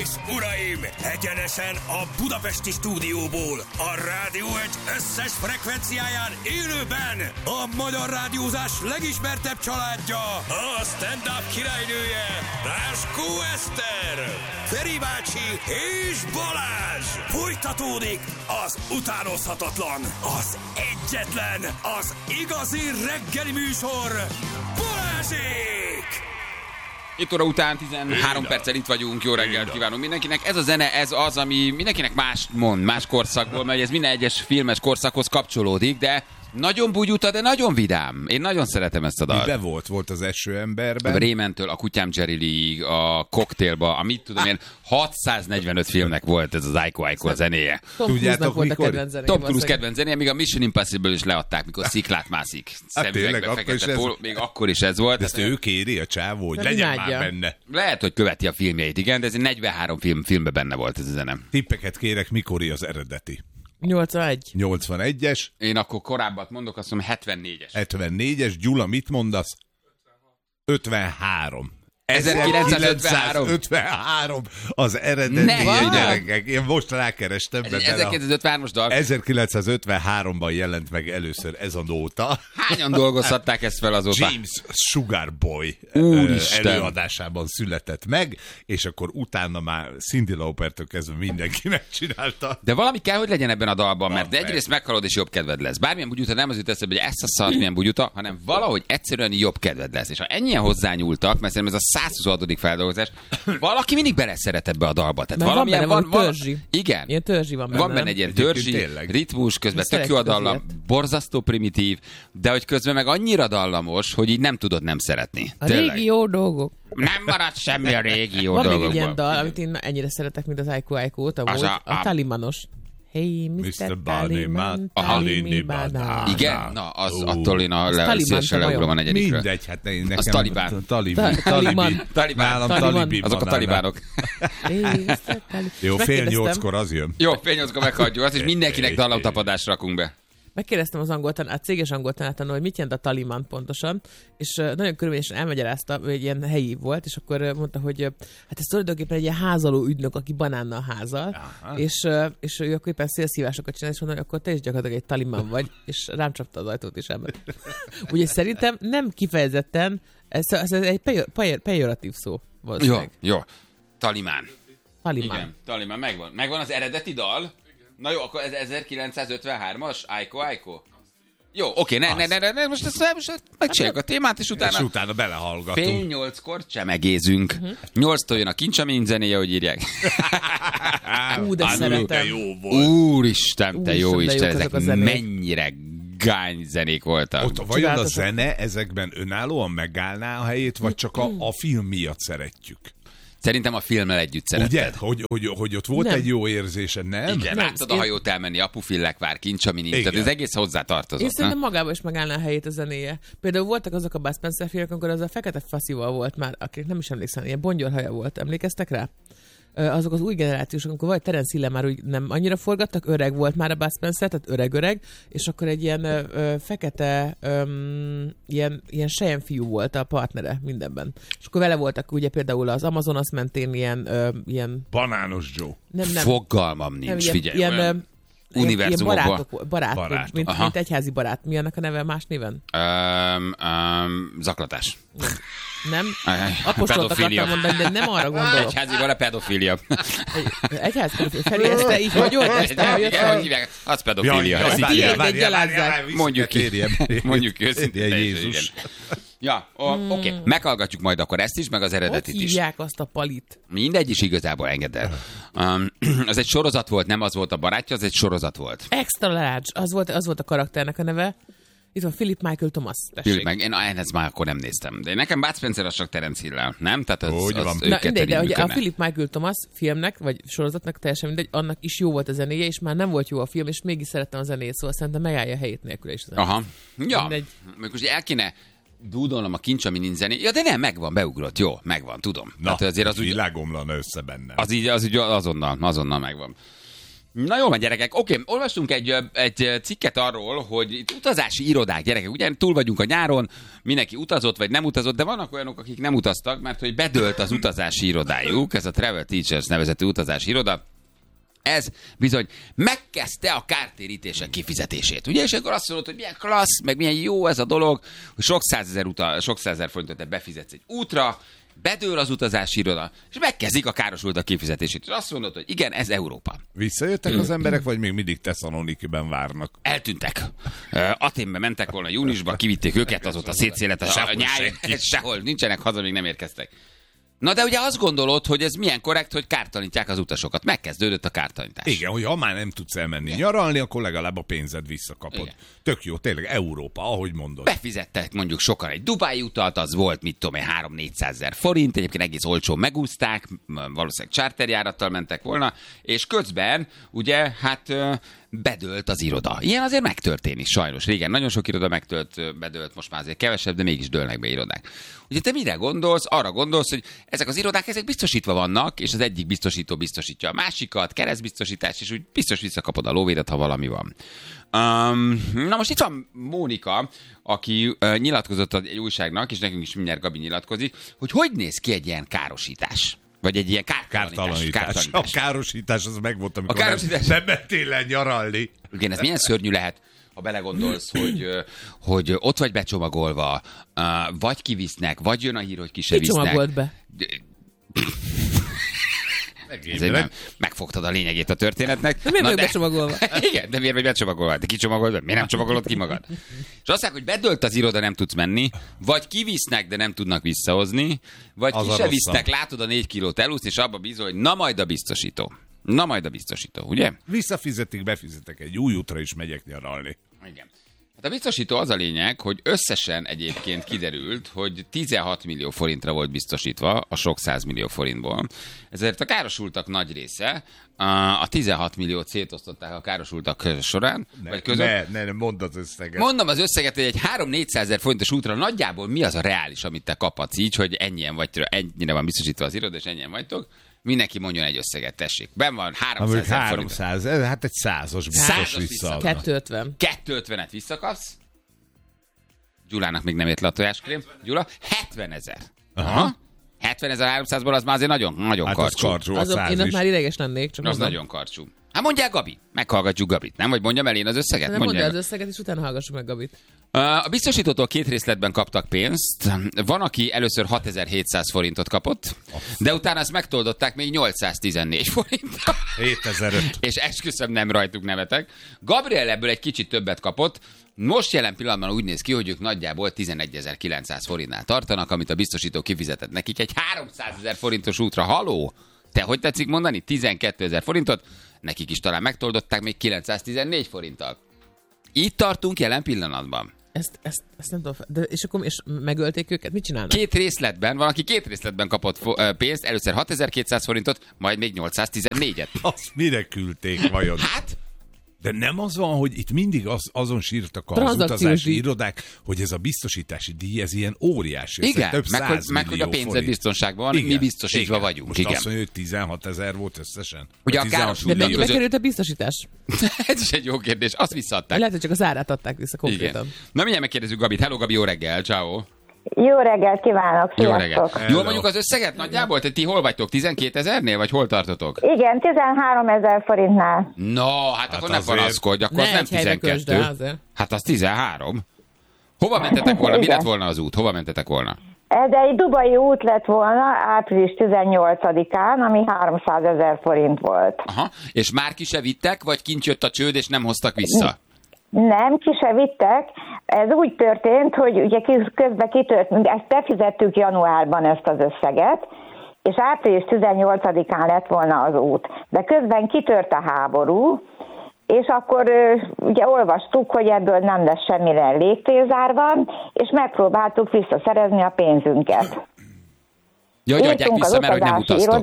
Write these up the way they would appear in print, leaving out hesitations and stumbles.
uraim! Egyenesen a budapesti stúdióból, a Rádió Egy összes frekvenciáján élőben a magyar rádiózás legismertebb családja, a stand-up királynője, Ráskó Eszter, Feri bácsi és Balázs! Folytatódik az utánozhatatlan, az egyetlen, az igazi reggeli műsor, Balázsék! 7 óra után 13 perccel itt vagyunk, jó reggelt kívánunk mindenkinek. Ez a zene, ez az, ami mindenkinek más mond, más korszakból, mert ez minden egyes filmes korszakhoz kapcsolódik, de nagyon bugyuta, de nagyon vidám. Én nagyon szeretem ezt a dalt. Mibe volt az Esőemberben? A Rémentől, a Kutyám Jerry, a Cocktailba, amit tudom én, 645 filmnek volt ez az Aiko Aiko zenéje. Tom Cruise-nak volt a kedvenc zenéje. Tom Cruise kedvenc zenéje, még a Mission Impossible is leadták, mikor sziklát mászik. Tényleg, még akkor is ez volt. De ezt ő kéri, a csávó, hogy legyen már benne. Lehet, hogy követi a filmjeit, igen, de ez 43 filmben benne volt ez a zene. Tippeket kérek, mikori az eredeti? 81. 81-es. Én akkor korábbat mondok, azt mondom 74-es. 74-es. Gyula, mit mondasz? 53. 1953 az eredeti gyerekek. Én most rákerestem. 1953-as dal. 1953-ban jelent meg először ez a nóta. Hányan dolgozhatták ezt fel azóta? James Sugarboy előadásában született meg, és akkor utána már Cyndi Laupertől kezdve mindenki megcsinálta. De valami kell, hogy legyen ebben a dalban, mert egyrészt meghalod és jobb kedved lesz. Bármilyen bugyuta nem az jut eszembe, hogy ezt a szart milyen bugyuta, hanem valahogy egyszerűen jobb kedved lesz. És ha ennyien hozzányúltak, mert szerintem ez a 126. feldolgozás, valaki mindig beleszeret ebbe a dalba. Tehát valamilyen van törzsi. Igen. Ilyen törzsi van benne. Van benne egy ilyen törzsi, ritmus, közben tök jó a dallam, borzasztó primitív, de hogy közben meg annyira dallamos, hogy így nem tudod nem szeretni. A régi jó dolgok. Nem marad semmi a régi jó dolgokból. Van még egy ilyen dal, amit én ennyire szeretek, mint az Aiko Aiko-t, a Talimanos. Hey, Mr. Taliban, Talimi Badán. Igen? Na, az attól én a szélső leugrom a negyedikről. Mindegy, hát nekem... Az Talibán. Talibán. Azok a talibánok. Jó, 7:30 az jön. Jó, 7:30 meghagyjuk azt, és mindenkinek dallamtapadást rakunk be. Megkérdeztem az a céges angol tanátanul, hogy mit jelent a Taliban pontosan, és nagyon körülményesen elmagyarázta, hogy ilyen helyi volt, és akkor mondta, hogy hát ez tulajdonképpen egy ilyen házaló ügynök, aki banánnal házal, és ő akkor éppen szélszívásokat csinál, és mondta, hogy akkor te is gyakorlatilag egy Taliban vagy, és rám csapta az ajtót is ebben. Úgyhogy szerintem nem kifejezetten, ez egy pejoratív szó. Jó. Talimán. Igen, Talimán megvan. Megvan az eredeti dal? Na jó, akkor ez 1953-as? Aiko? Jó, oké, ne, most megcsináljuk a témát, és utána belehallgatunk. 7:30 csemegézünk. 8-tól jön a Kincsamin zenéje, hogy írják. De szeretem. Úristen, te jó Isten, ezek mennyire gány zenék voltak. Ott vajon a zene ezekben önállóan megállná a helyét, vagy csak a film miatt szeretjük? Szerintem a filmmel együtt szeretted. Ugye? Hogy ott volt egy jó érzése, nem? Igen, láttad a hajót elmenni, Apufillekvár, Kincsamin, tehát ez egész hozzá tartozott. Én szerintem magában is megállná a helyét a zenéje. Például voltak azok a Bud Spencer filmek, amikor az a fekete faszival volt már, akik nem is emlékszem, ilyen bongyorhaja volt. Emlékeztek rá? Azok az új generációsok, amikor vagy Terence Hill már úgy nem annyira forgattak, öreg volt már a Bud Spencer, tehát öreg, és akkor egy ilyen fekete, ilyen selyemfiú volt a partnere mindenben. És akkor vele voltak ugye például az Amazonas mentén ilyen... Banános Joe. Nem. Fogalmam nincs, figyelj. Ilyen barátok, mint egyházi barát. Mi annak a neve más néven? Zaklatás. Nem? Apostolot akartam mondani, de nem arra gondolok. Egyházi barát, pedofília. Egyházi Feri, ezt te így vagy ott? Az pedofília. Mondjuk őszintén. Jézus. Ja, oké. Meghallgatjuk majd akkor ezt is, meg az eredetit is. Hogy hívják azt a palit? Mindegy is igazából, engedd el. Az egy sorozat volt, nem az volt a barátja, az egy sorozat volt. Extra Large, az volt a karakternek a neve. Itt van Philip Michael Thomas. Én ezt már akkor nem néztem. De nekem Bud Spencer az csak Terence Hill-lel, nem? Tehát de ugye a Philip Michael Thomas filmnek, vagy sorozatnak teljesen mindegy, annak is jó volt a zenéje, és már nem volt jó a film, és mégis szerettem a zenéjét, szóval szerintem megállja a helyét nélkül is. Aha. Ja, most el kéne dúdolnom a Kincsamin zenét. Ja, de nem, megvan, beugrott. Jó, megvan, tudom. Na, azért az világomlana össze benne. Az így azonnal megvan. Na jól van, gyerekek. Oké, olvastunk egy cikket arról, hogy itt utazási irodák, gyerekek, ugye túl vagyunk a nyáron, mindenki utazott vagy nem utazott, de vannak olyanok, akik nem utaztak, mert hogy bedőlt az utazási irodájuk, ez a Travel Teachers nevezetű utazási iroda. Ez bizony megkezdte a kártérítések kifizetését. Ugye, és akkor azt mondod, hogy milyen klassz, meg milyen jó ez a dolog, hogy sok százezer forintot befizetsz egy útra, bedől az utazási iroda, és megkezdik a károsultak kifizetését. És azt mondod, hogy igen, ez Európa. Visszajöttek az emberek, vagy még mindig Tesszalonikiben várnak? Eltűntek. Athénbe mentek volna júniusban, kivitték őket, azóta szétszélet a nyáj, sehol nincsenek, haza még nem érkeztek. Na de ugye azt gondolod, hogy ez milyen korrekt, hogy kártalanítják az utasokat. Megkezdődött a kártalanítás. Igen, hogy ha már nem tudsz elmenni nyaralni, akkor legalább a pénzed visszakapod. Igen. Tök jó, tényleg Európa, ahogy mondod. Befizettek mondjuk sokan egy Dubái utat, az volt, mit tudom én, 300-400 ezer forint, egyébként egész olcsón megúszták, valószínűleg charterjárattal mentek volna, és közben ugye hát bedőlt az iroda. Ilyen azért megtörténik sajnos. Régen nagyon sok iroda bedőlt, most már azért kevesebb, de mégis dőlnek be irodák. Ugye te mire gondolsz? Arra gondolsz, hogy ezek az irodák, ezek biztosítva vannak, és az egyik biztosító biztosítja a másikat, keresztbiztosítás, és úgy biztos visszakapod a lóvédet, ha valami van. Na most itt van Mónika, aki nyilatkozott egy újságnak, és nekünk is mindjárt Gabi nyilatkozik, hogy néz ki egy ilyen károsítás. Vagy egy ilyen kártalanítás. A károsítás az megvolt, amikor nem mentél le nyaralni. Igen, ez milyen szörnyű lehet, ha belegondolsz, hogy ott vagy becsomagolva, vagy kivisznek, vagy jön a hír, hogy ki se visznek. Ki csomagolt be? Megfogtad a lényegét a történetnek. De miért vagy becsomagolva? Igen, de miért vagy becsomagolva? De kicsomagolod be? Miért nem csomagolod ki magad? És azt mondják, hogy bedőlt az iroda, nem tudsz menni, vagy kivisznek, de nem tudnak visszahozni, vagy az ki se visznek, látod a 4 kilót elúszni, és abba bízol, hogy na majd a biztosító. Na majd a biztosító, ugye? Visszafizetik, befizetek egy új útra is megyek nyaralni. Igen. Hát a biztosító az a lényeg, hogy összesen egyébként kiderült, hogy 16 millió forintra volt biztosítva a sok 100 millió forintból. Ezért a károsultak nagy része, a 16 milliót szétosztották a károsultak során. Ne, mondd az összeget. Mondom az összeget, hogy egy 3-400 ezer forintos útra nagyjából mi az a reális, amit te kaphatsz így, hogy ennyien ennyire van biztosítva az iroda, és ennyien vagytok. Mindenki mondjon egy összeget, tessék. Ben van 300 ezer forint. 300, hát egy 100-os biztos visszaadna. 250. 250-et visszakapsz. Gyulának még nem ért le a tojáskrém. Gyula, 70 ezer. Aha. 70 ezer 300-ból az már azért nagyon, nagyon hát karcsú. Én ott már ideges lennék. Csak az nagyon karcsú. Hát mondják Gabi. Meghallgatjuk Gabit, nem? Vagy mondjam el én az összeget? Mondja az összeget, és utána hallgassuk meg Gabit. A biztosítótól 2 részletben kaptak pénzt. Van, aki először 6700 forintot kapott, de utána ezt megtoldották még 814 forinttal. 7005. És esküszöm, nem rajtuk nevetek. Gabriel ebből egy kicsit többet kapott. Most jelen pillanatban úgy néz ki, hogy ők nagyjából 11.900 forintnál tartanak, amit a biztosító kifizetett nekik egy 300 000 forintos útra. Haló? Te hogy tetszik mondani? 12 000 forintot, nekik is talán megtoldották még 914 forinttal. Itt tartunk jelen pillanatban. Ezt nem tudom. De és akkor és megölték őket? Mit csinálnak? 2 részletben, van, aki 2 részletben kapott pénzt, először 6200 forintot, majd még 814-et. Azt mire küldték vajon? Hát? De nem az van, hogy itt mindig azon sírtak az utazási irodák, hogy ez a biztosítási díj, ez ilyen óriási. Igen, több meg hogy a pénzed biztonságban van, mi biztosítva vagyunk. Most azt mondja, hogy 16 000 volt összesen. Ugye de mennyibe került a biztosítás? Ez is egy jó kérdés, azt visszaadták. Lehet, hogy csak az árát adták vissza konkrétan. Igen. Na mindjárt megkérdezzük Gabit. Hello Gabi, jó reggel, ciao. Jó reggelt kívánok, sziasztok! Jó reggelt. Jól mondjuk az összeget nagyjából? Ti hol vagytok? 12 000-nél, vagy hol tartotok? Igen, 13 000 forintnál. No, hát akkor ne panaszkodj, akkor az nem 12. Hát az 13. Hova mentetek volna? Mi lett volna az út? Hova mentetek volna? Ez egy dubai út lett volna április 18-án, ami 300 000 forint volt. Aha, és már ki se vittek, vagy kint jött a csőd, és nem hoztak vissza? Nem, ki se vittek. Ez úgy történt, hogy ugye közben kitört, ezt befizettük januárban ezt az összeget, és április 18-án lett volna az út. De közben kitört a háború, és akkor ugye olvastuk, hogy ebből nem lesz semmire légtérzárva, és megpróbáltuk visszaszerezni a pénzünket. Ja, hogy adják vissza, mert hogy nem utaztok.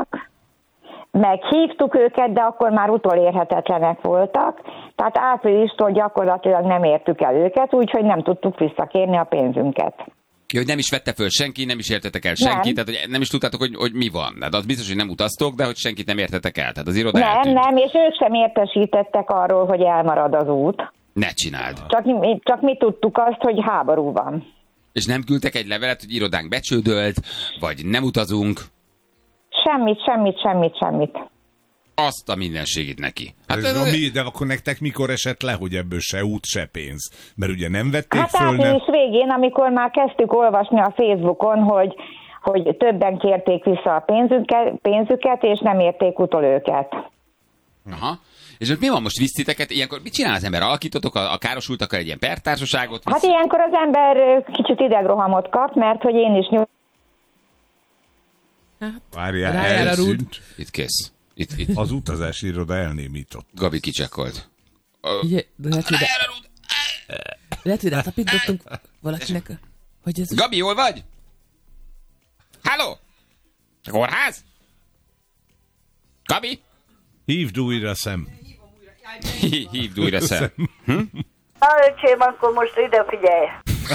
Meghívtuk őket, de akkor már utolérhetetlenek voltak, tehát áprilistól gyakorlatilag nem értük el őket, úgyhogy nem tudtuk visszakérni a pénzünket. Hogy nem is vette föl senki, nem is értetek el senki, tehát hogy nem is tudtátok, hogy mi van. Tehát az biztos, hogy nem utaztok, de hogy senkit nem értetek el. Tehát az iroda eltűnt. Nem, és ők sem értesítettek arról, hogy elmarad az út. Ne csináld. Csak mi tudtuk azt, hogy háború van. És nem küldtek egy levelet, hogy irodánk becsődölt, vagy nem utazunk? Semmit. Azt a mindenségét neki. Hát de akkor nektek mikor esett le, hogy ebből se út, se pénz? Mert ugye nem vették Hát föl, április végén, amikor már kezdtük olvasni a Facebookon, hogy többen kérték vissza a pénzüket, és nem érték utol őket. Aha. És mi van most, vissziteket? Ilyenkor mit csinál az ember? Alakítotok a károsultakkal egy ilyen pertársaságot? Hát ilyenkor az ember kicsit idegrohamot kap, mert hogy én is Várjál, Rájár a rút. elszűnt. Itt kész. Itt. Az utazási iroda elnémított. Gabi kicsekkolt. Lehet, hogy rátapítottunk valakinek, hogy ez... Gabi, jól vagy? Halló? A kórház? Gabi? Hívd újra szem. Hívd újra szem. Öcsém, akkor most ide figyelj.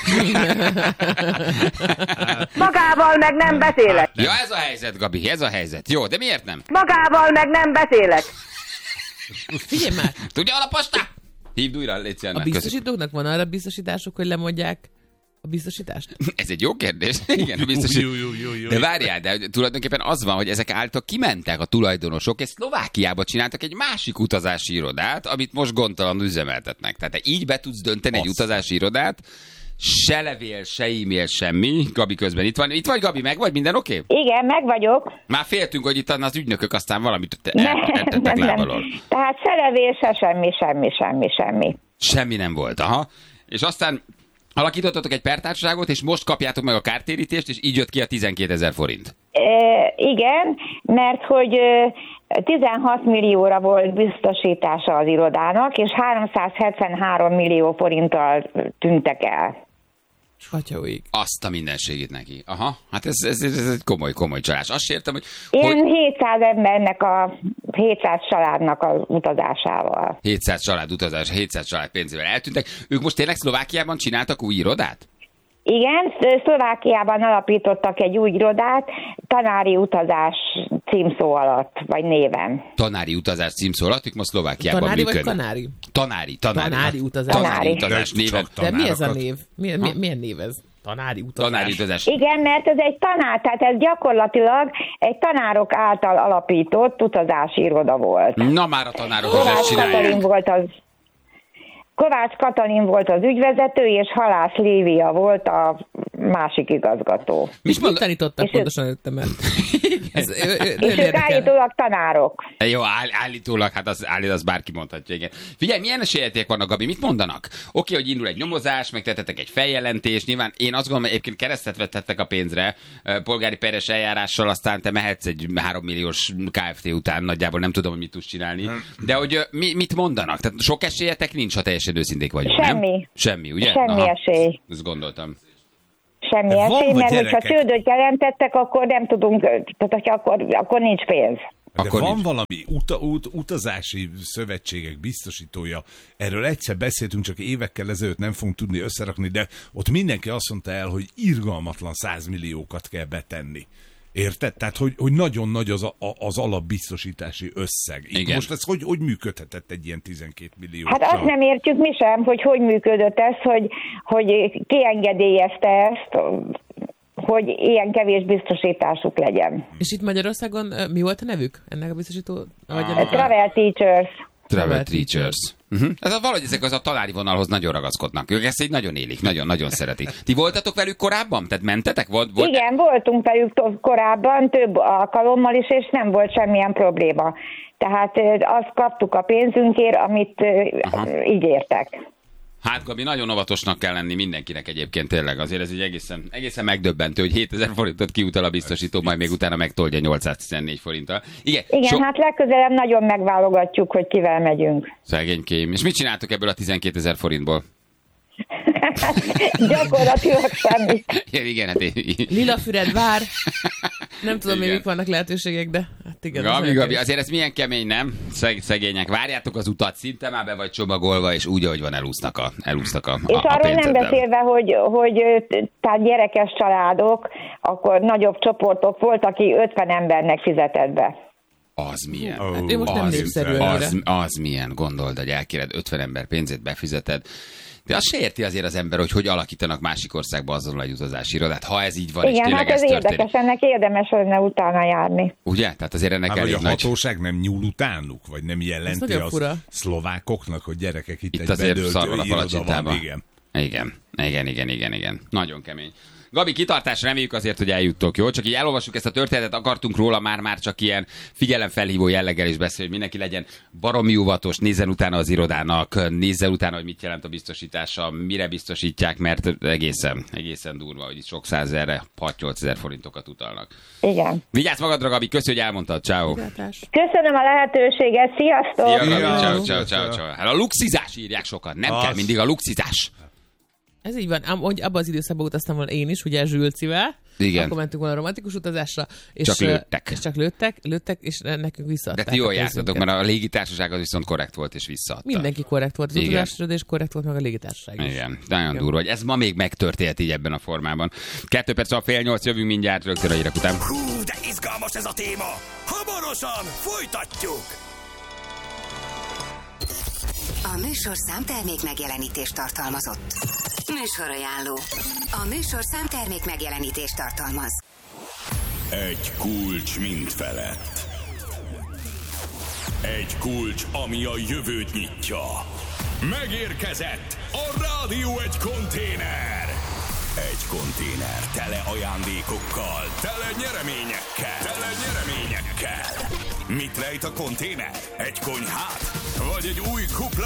Magával meg nem beszélek. Ja, ez a helyzet, Gabi, ez a helyzet. Jó, de miért nem? Magával meg nem beszélek. Figyelj már, Tudja a posta? Hívd újra, légy szíves. a biztosítóknak van arra biztosításuk, hogy lemondják a biztosítást? Ez egy jó kérdés. Igen, biztos. De várjál, de tulajdonképpen az van, hogy ezek által kimentek a tulajdonosok, és Szlovákiába csináltak egy másik utazási irodát, amit most gondtalanul üzemeltetnek. Tehát te így be tudsz dönteni egy utazási irodát, se levél, se e-mail, semmi. Gabi közben itt van. Itt vagy, Gabi, meg vagy? Minden oké? Igen, meg vagyok. Már féltünk, hogy itt az ügynökök aztán valamit eltettek lábalól. Tehát se levél, se semmi. Semmi nem volt, aha. És aztán alakítottatok egy pertársaságot, és most kapjátok meg a kártérítést, és így jött ki a 12 000 forint. Igen, mert hogy 16 millióra volt biztosítása az irodának, és 373 millió forinttal tűntek el. Atyaújég. Azt a mindenségét neki. Aha, hát ez egy komoly csalás. Azt értem, hogy... Ilyen 700 embernek 700 családnak az utazásával. 700 család utazás, 700 család pénzével eltűntek. Ők most tényleg Szlovákiában csináltak új irodát? Igen, Szlovákiában alapítottak egy új irodát, tanári utazás címszó alatt, vagy néven. Tanári utazás címszó alatt, ők most Szlovákiában Tanári működnek. vagy kanári? Tanári. Tanári utazás. Tanári utazás néven. De mi ez a név? Milyen név ez? Tanári utazás. Tanári utazás. Igen, mert ez egy tanár, tehát ez gyakorlatilag egy tanárok által alapított utazási iroda volt. Na már a tanárok ezt csinálják. Kovács Katalin volt az ügyvezető, és Halász Lívia volt a másik igazgató. Mit tanítottak pontosan előtte, mert... És ők állítólag tanárok. Jó, állítólag, hát az bárki mondhatja, igen. Figyelj, milyen esélyek vannak, Gabi, mit mondanak? Oké, hogy indul egy nyomozás, megtettetek egy feljelentést, nyilván én azt gondolom, hogy egyébként keresztet vettettek a pénzre, polgári peres eljárással, aztán te mehetsz egy 3 milliós Kft. Után, nagyjából nem tudom, hogy mit tudsz csinálni. De hogy mit mondanak? Tehát sok esélyetek nincs, ha teljesen őszinték vagyunk, Semmi. Nem? Semmi, ugye? Semmi esély. Ezt gondoltam. Semmi esély, mert hogyha csődöt jelentettek, akkor nem tudunk, tehát akkor nincs pénz. De van valami utazási szövetségek biztosítója, erről egyszer beszéltünk, csak évekkel ezelőtt nem fogunk tudni összerakni, de ott mindenki azt mondta el, hogy irgalmatlan 100 milliókat kell betenni. Érted? Tehát, hogy nagyon nagy az alapbiztosítási összeg. Igen. Most ez hogy működhetett egy ilyen 12 millió? Hát azt nem értjük mi sem, hogy működött ez, hogy ki engedélyezte ezt, hogy ilyen kevés biztosításuk legyen. És itt Magyarországon mi volt a nevük ennek a biztosító? Travel Teachers. Travel Teachers. Ez valahogy ezek az a tanári vonalhoz nagyon ragaszkodnak. Ők ezt így nagyon élik, nagyon szeretik. Ti voltatok velük korábban? Tehát mentetek? Igen, voltunk velük korábban, több alkalommal is, és nem volt semmilyen probléma. Tehát azt kaptuk a pénzünkért, amit ígértek. Hát, Gabi, nagyon óvatosnak kell lenni mindenkinek egyébként tényleg. Azért ez egy egészen megdöbbentő, hogy 7000 forintot kiutal a biztosító, majd még utána megtoldja 814 forinttal. Igen, hát legközelebb nagyon megválogatjuk, hogy kivel megyünk. Szegénykém. És mit csináltok ebből a 12 000 forintból? Gyakorlatilag semmit. Igen, hát Lilafüred vár. Nem tudom, még mik vannak lehetőségek, de hát igen. Gabi, azért ez milyen kemény, nem? Szegények. Várjátok az utat, szinte már be vagy csomagolva, és úgy, ahogy van, elúsznak a és arról nem beszélve, hogy tehát gyerekes családok, akkor nagyobb csoportok volt, aki 50 embernek fizetett be. Az milyen? Hát ő most nem népszerű. Az milyen, gondold, hogy elkéred 50 ember pénzét befizeted. De az se érti azért az ember, hogy alakítanak másik országba azonnal egy utazási irodát. Ha ez így van, igen, és tényleg hát ez történik. érdekes, ennek érdemes lenne utána járni. Ugye? Tehát azért ennek Hát, elég vagy a nagy... hatóság nem nyúl utánuk? Vagy nem jelenti fura. szlovákoknak, hogy gyerekek itt egy azért bedölt szar van a iroda palacsintában. van? Igen. Nagyon kemény. Gabi, kitartásra, reméljük azért, hogy eljuttok, jó? Csak így elolvassuk ezt a történetet, akartunk róla már csak ilyen figyelemfelhívó jelleggel is beszélni, hogy mindenki legyen baromi óvatos, nézzen utána az irodának, nézzen utána, hogy mit jelent a biztosítása, mire biztosítják, mert egészen durva, hogy itt sok százezerre, 6-8 ezer forintokat utalnak. Igen. Vigyázz magadra, Gabi, köszi, hogy elmondtad, ciao. Köszönöm a lehetőséget, sziasztok! Szia, Gabi, ciao. Hát a luxizás írják sokat, nem kell mindig a luxizás. Ez így van, hogy abban az időszakban utaztam volna én is, ugye Zsülcivel. Igen. Akkor mentünk volna romantikus utazásra. És Csak lőttek. És csak lőttek, és nekünk visszaadták. De ti jól jártatok, mert a légitársaság az viszont korrekt volt, és visszaadta. Mindenki korrekt volt, az utazásra, és korrekt volt meg a légitársaság is. Igen, nagyon durva, hogy ez ma még megtörtént így ebben a formában. 2 perc a 7:30, jövünk mindjárt rögtön a hírek után. Hú, de izgalmas ez a téma! Hamarosan folytatjuk! A műsor számtermék megjelenítést tartalmazott. Műsorajánló. A műsor számtermék megjelenítést tartalmaz. Egy kulcs mind felett. Egy kulcs, ami a jövőt nyitja. Megérkezett a Rádió egy konténer. Egy konténer tele ajándékokkal, tele nyereményekkel. Mit rejt a konténer? Egy konyhát? Vagy egy új kupla